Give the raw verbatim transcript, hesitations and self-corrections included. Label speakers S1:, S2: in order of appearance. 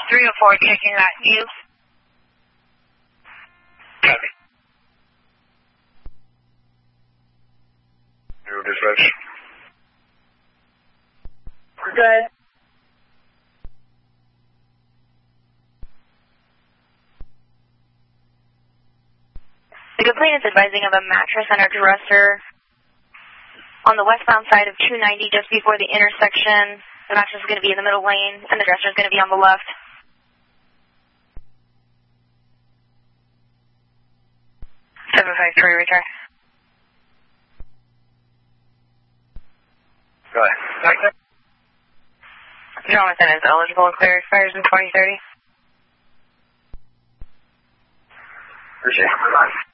S1: three oh four, checking that view.
S2: Copy. Zero dispatch.
S1: Good. The complainant is advising of a mattress and a dresser on the westbound side of two ninety just before the intersection. The mattress is going to be in the middle lane and the dresser is going to be on the left. seven five three, return.
S2: Go ahead.
S1: Jonathan is eligible and clear, expires in twenty thirty.
S2: Appreciate it.